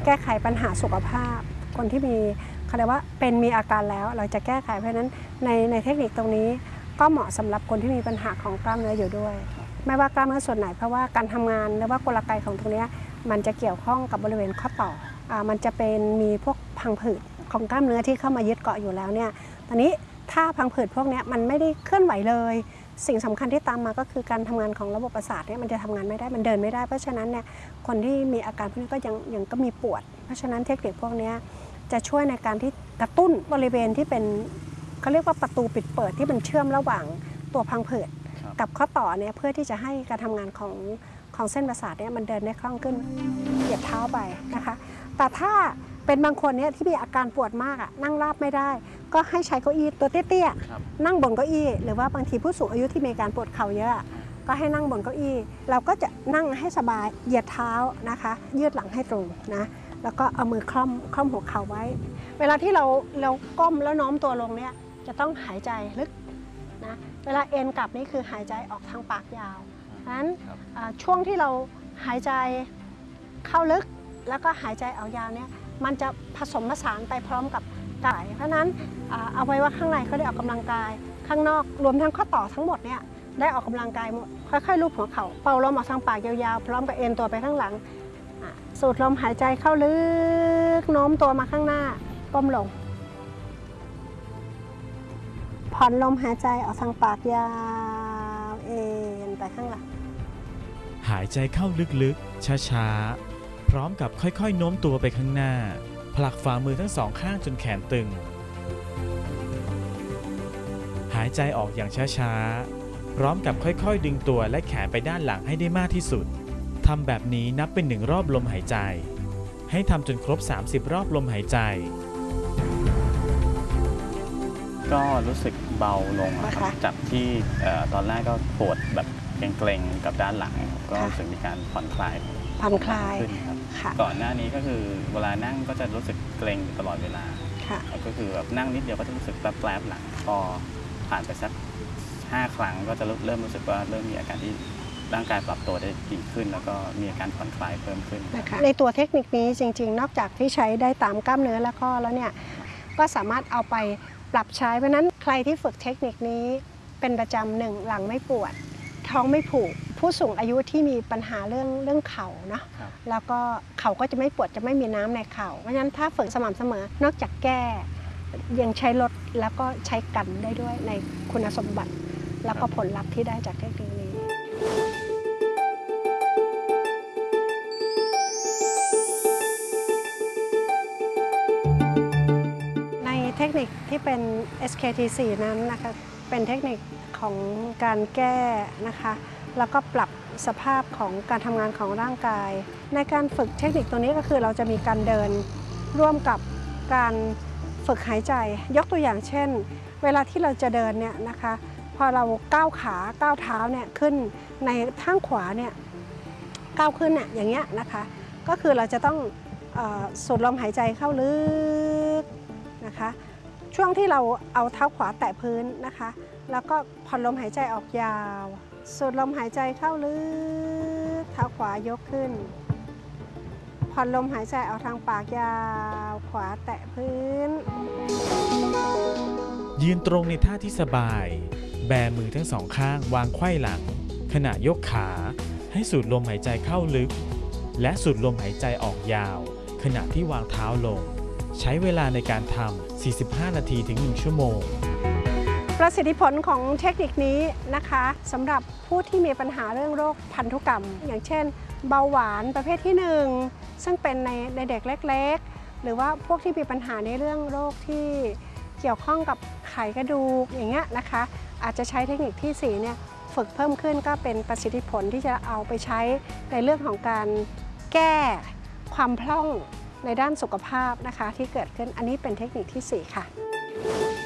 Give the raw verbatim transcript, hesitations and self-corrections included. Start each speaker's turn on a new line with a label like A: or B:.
A: แก้ไขปัญหาสุขภาพคนที่มีเขาเรียกว่าเป็นมีอาการแล้วเราจะแก้ไขเพราะฉะนั้นในในเทคนิคตรงนี้ก็เหมาะสำหรับคนที่มีปัญหาของกล้ามเนื้ออยู่ด้วยไม่ว่ากล้ามเนื้อส่วนไหนเพราะว่าการทำงานหรือว่ากลไกของตรงนี้มันจะเกี่ยวข้องกับบริเวณข้อต่ออ่ามันจะเป็นมีพวกพังผืดของกล้ามเนื้อที่เข้ามายึดเกาะอยู่แล้วเนี่ยตอนนี้ถ้าพังผืดพวกนี้มันไม่ได้เคลื่อนไหวเลยสิ่งสำคัญที่ตามมาก็คือการทำงานของระบบประสาทเนี่ยมันจะทำงานไม่ได้มันเดินไม่ได้เพราะฉะนั้นเนี่ยคนที่มีอาการพวกนี้ก็ยังยังก็มีปวดเพราะฉะนั้นเทคนิคพวกนี้จะช่วยในการที่กระตุ้นบริเวณที่เป็นเขาเรียกว่าประตูปิดเปิดที่มันเชื่อมระหว่างตัวพังผืดกับข้อต่อเนี่ยเพื่อที่จะให้การทำงานของของเส้นประสาทเนี่ยมันเดินได้คล่องขึ้นเหยียบเท้าไปนะคะแต่ถ้าเป็นบางคนเนี่ยที่มีอาการปวดมากอ่ะนั่งราบไม่ได้ก็ให้ใช้เก้าอี้ตัวเตี้ยๆนั่งบนเก้าอี้หรือว่าบางทีผู้สูงอายุที่มีการปวดเข่าเยอะก็ให้นั่งบนเก้าอี้เราก็จะนั่งให้สบายเหยียดเท้านะคะยืดหลังให้ตรงนะแล้วก็เอามือคล่อมคล่อมหัวเข่าไว้เวลาที่เราเราก้มแล้วโน้มตัวลงเนี่ยจะต้องหายใจลึกนะเวลาเอ็นกลับนี่คือหายใจออกทางปากยาวดังนั้นช่วงที่เราหายใจเข้าลึกแล้วก็หายใจออกยาวเนี่ยมันจะผสมผสานไปพร้อมกับกายเพราะนั้นเอาไว้ว่าข้างในเขาได้ออกกำลังกายข้างนอกรวมทั้งข้อต่อทั้งหมดเนี่ยได้ออกกำลังกายหมดค่อยๆลูบหัวเข่าเป่าลมออกทางปากยาวๆพร้อมกับเอ็นตัวไปข้างหลังสูดลมหายใจเข้าลึกโน้มตัวมาข้างหน้าก้มลงผ่อนลมหายใจออกทางปากยาวเอ็นไปข้างหลัง
B: หายใจเข้าลึกๆช้าๆพร้อมกับค่อยๆโน้มตัวไปข้างหน้าผลักฝ่ามือทั้งสองข้างจนแขนตึงหายใจออกอย่างช้าๆพร้อมกับค่อยๆดึงตัวและแขนไปด้านหลังให้ได้มากที่สุดทำแบบนี้นับเป็นหนึ่งรอบลมหายใจให้ทำจนครบสามสิบรอบลมหายใจ
C: ก็รู้สึกเบาลงครับจากที่ตอนแรกก็ปวดแบบเกร็งๆกับด้านหลังก็รู้สึกมีการผ่อนคลาย
A: ผ่อนคลาย
C: ขึ้นครับก่อนหน้านี้ก็คือเวลานั่งก็จะรู้สึกเกร็งตลอดเวลาก็คือแบบนั่งนิดเดียวก็จะรู้สึกแป๊บๆหลังพอผ่านไปสักห้าครั้งก็จะเริ่มรู้สึกว่าเริ่มมีอาการที่ร่างกายปรับตัวได้ดีขึ้นแล้วก็มีอาการผ่อนคลายเพิ่มขึ้น
A: ในตัวเทคนิคนี้จริงๆนอกจากที่ใช้ได้ตามกล้ามเนื้อและข้อแล้วเนี่ยก็สามารถเอาไปปรับใช้เพราะนั้นใครที่ฝึกเทคนิคนี้เป็นประจำหนึ่งหลังไม่ปวดท้องไม่ผูกผู้สูงอายุที่มีปัญหาเรื่องเรื่องเข่านะแล้วก็เข่าก็จะไม่ปวดจะไม่มีน้ำในเข่าเพราะฉะนั้นถ้าฝึกสม่ำเสมอนอกจากแก้ยังใช้ลดแล้วก็ใช้กันได้ด้วยในคุณสมบัติแล้วก็ผลลัพธ์ที่ได้จากเทคนิคนี้ในเทคนิคที่เป็น เอส เค ที โฟร์ นั้นนะคะเป็นเทคนิคของการแก้นะคะแล้วก็ปรับสภาพของการทำงานของร่างกายในการฝึกเทคนิคตัวนี้ก็คือเราจะมีการเดินร่วมกับการฝึกหายใจยกตัวอย่างเช่นเวลาที่เราจะเดินเนี่ยนะคะพอเราก้าวขาก้าวเท้าเนี่ยขึ้นในข้างขวาเนี่ยก้าวขึ้นเนี่ยอย่างเงี้ยนะคะก็คือเราจะต้องสูดลมหายใจเข้าลึกนะคะช่วงที่เราเอาเท้าขวาแตะพื้นนะคะแล้วก็ผ่อนลมหายใจออกยาวสูดลมหายใจเข้าลึกเท้าขวายกขึ้นผ่อนลมหายใจออกทางปากยาวขวาแตะพื้น
B: ยืนตรงในท่าที่สบายแบมือทั้งสองข้างวางไขว้หลังขณะยกขาให้สูดลมหายใจเข้าลึกและสูดลมหายใจออกยาวขณะที่วางเท้าลงใช้เวลาในการทำสี่สิบห้านาทีถึงหนึ่งชั่วโมง
A: ประสิทธิผลของเทคนิคนี้นะคะสำหรับผู้ที่มีปัญหาเรื่องโรคพันธุกรรมอย่างเช่นเบาหวานประเภทที่หนึ่งซึ่งเป็นในในเด็กเล็กๆหรือว่าพวกที่มีปัญหาในเรื่องโรคที่เกี่ยวข้องกับไขกระดูกอย่างเงี้ยนะคะอาจจะใช้เทคนิคที่สี่เนี่ยฝึกเพิ่มขึ้นก็เป็นประสิทธิผลที่จะเอาไปใช้ในเรื่องของการแก้ความพร่องในด้านสุขภาพนะคะที่เกิดขึ้นอันนี้เป็นเทคนิคที่สี่ค่ะ